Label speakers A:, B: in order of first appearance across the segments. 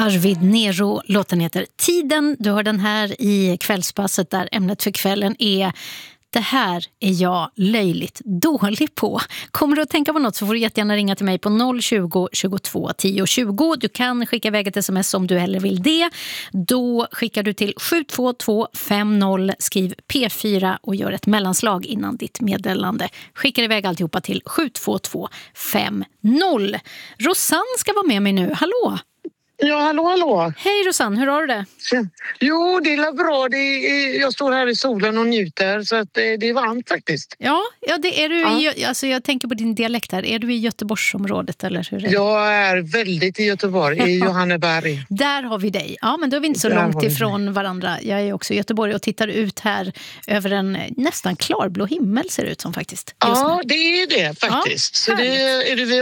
A: Arvid Nero, låten heter Tiden. Du hör den här i kvällspasset där ämnet för kvällen är det här är jag löjligt dålig på. Kommer du att tänka på något så får du jättegärna ringa till mig på 020 22 10 20. Du kan skicka iväg ett sms om du hellre vill det. Då skickar du till 72250, skriv P4 och gör ett mellanslag innan ditt meddelande. Skickar iväg alltihopa till 72250. Rosanne ska vara med mig nu. Hallå!
B: Ja, hallå.
A: Hej Rosanne, hur har du det?
B: Jo, det är bra. Jag står här i solen och njuter så att det är varmt faktiskt.
A: Ja det är du. Ja. Alltså jag tänker på din dialekt här. Är du i Göteborgsområdet eller hur är det?
B: Jag är väldigt i Göteborg, i Johanneberg.
A: Där har vi dig. Ja, men då är vi inte så långt ifrån varandra. Jag är också i Göteborg och tittar ut här över en nästan klarblå himmel ser det ut som faktiskt.
B: Ja, det är det faktiskt. Så är du vid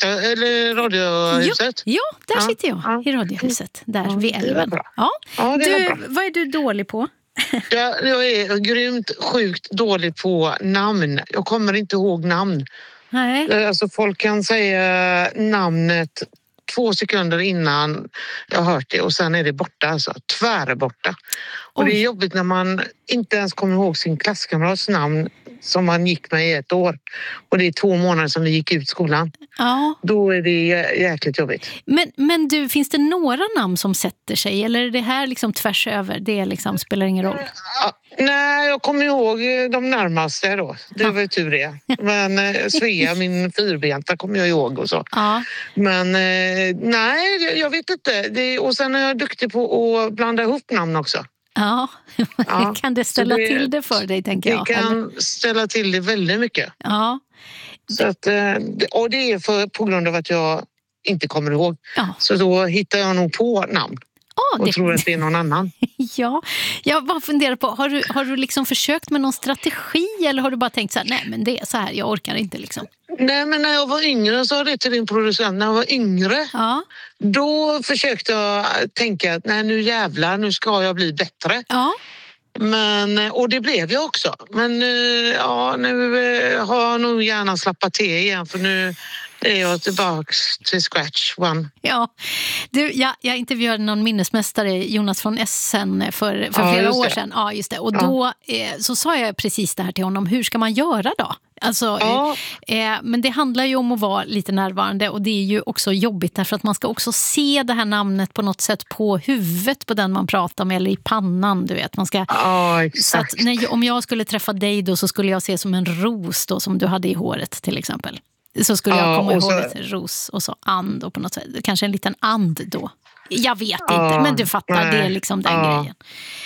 B: radiohuset?
A: Ja, där sitter jag i radiohuset. Där vid älven. Ja. Vad är du dålig på?
B: Jag är grymt sjukt dålig på namn. Jag kommer inte ihåg namn.
A: Nej.
B: Alltså folk kan säga namnet 2 sekunder innan jag har hört det och sen är det borta, alltså tvärborta. Och det är jobbigt när man inte ens kommer ihåg sin klasskamrats namn som man gick med i 1 år. Och det är 2 månader som vi gick ut skolan. Ja. Då är det jäkligt jobbigt.
A: Men du, finns det några namn som sätter sig? Eller är det här liksom tvärs över? Det liksom spelar ingen roll?
B: Nej, jag kommer ihåg de närmaste då. Det var ju tur det. Men Svea, min fyrbenta, kommer jag ihåg och så. Ja. Men nej, jag vet inte. Och sen är jag duktig på att blanda ihop namn också.
A: Ja, kan det ställa till det för dig, tänker jag?
B: Det kan ställa till det väldigt mycket.
A: Ja.
B: Så att, och det är på grund av att jag inte kommer ihåg. Ja. Så då hittar jag nog på namn. Och tror att det är någon annan.
A: Ja, jag bara funderar på, har du liksom försökt med någon strategi eller har du bara tänkt så här, nej men det är så här, jag orkar inte liksom?
B: Nej, men när jag var yngre så sa det till din producent, när jag var yngre, då försökte jag tänka att nej nu jävlar, nu ska jag bli bättre. Ja. Och det blev jag också. Men nu har jag nog gärna slappat till igen för nu är jag tillbaka till scratch one. Ja,
A: jag intervjuade någon minnesmästare, Jonas från Essen, för flera år sedan. Ja, just det. Och då så sa jag precis det här till honom. Hur ska man göra då? Alltså, men det handlar ju om att vara lite närvarande och det är ju också jobbigt därför att man ska också se det här namnet på något sätt på huvudet på den man pratar med eller i pannan, du vet. Man ska,
B: exakt.
A: Så att om jag skulle träffa dig då så skulle jag se som en ros då som du hade i håret till exempel. Så skulle jag komma ihåg ett ros och så and och på något sätt. Kanske en liten and då. Jag vet inte, men du fattar, det är liksom den grejen.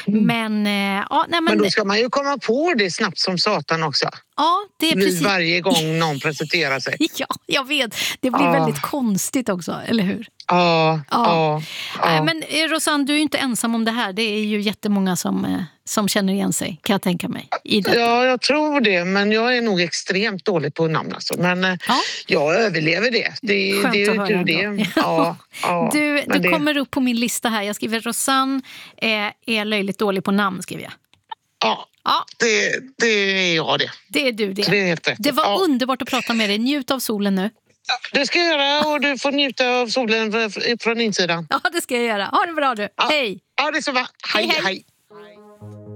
A: Men
B: då ska man ju komma på det snabbt som satan också.
A: Ja, det är precis.
B: Varje gång någon presenterar sig.
A: Ja, jag vet. Det blir väldigt konstigt också, eller hur?
B: Ja.
A: Men Rosanne, du är ju inte ensam om det här. Det är ju jättemånga som känner igen sig, kan jag tänka mig.
B: Ja, jag tror det. Men jag är nog extremt dålig på namn. Alltså. Men jag överlever det. Det är ju det.
A: Du kommer upp på min lista här. Jag skriver Rosanne är löjligt dålig på namn, skriver jag.
B: Ja, det är jag det.
A: Det är du det. Det var underbart att prata med dig. Njut av solen nu.
B: Det ska jag göra och du får njuta av solen från insidan.
A: Ja, det ska jag göra. Ha det bra du. Hej.
B: Ja, det är så bra. Hej.